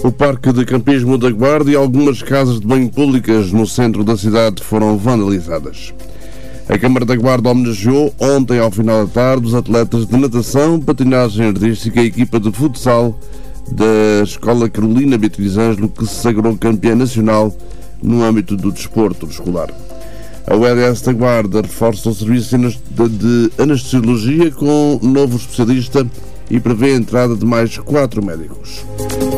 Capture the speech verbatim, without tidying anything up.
O Parque de Campismo da Guarda e algumas casas de banho públicas no centro da cidade foram vandalizadas. A Câmara da Guarda homenageou ontem, ao final da tarde, os atletas de natação, patinagem artística e a equipa de futsal da Escola Carolina Beatriz Ângelo, que se sagrou campeã nacional no âmbito do desporto escolar. A U L S da Guarda reforça o serviço de anestesiologia com um novo especialista e prevê a entrada de mais quatro médicos.